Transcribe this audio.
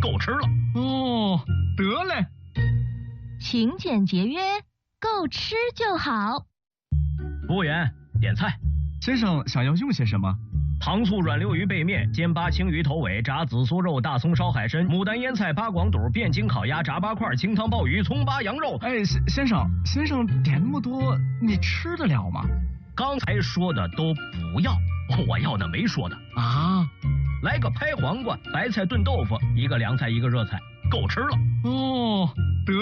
够吃了。 哦，得嘞。 勤俭节约，够吃就好。 服务员，点菜。 先生想要用些什么？ 糖醋软溜鱼背面、煎巴青鱼头尾、炸紫苏肉、大葱烧海参、牡丹腌菜、八广肚、汴京烤鸭、炸八块、清汤鲍鱼、葱巴羊肉。 哎，先生点那么多，你吃得了吗？ 刚才说的都不要，我要的没说的啊。 来个拍黄瓜、白菜炖豆腐，一个凉菜一个热菜，够吃了。 哦，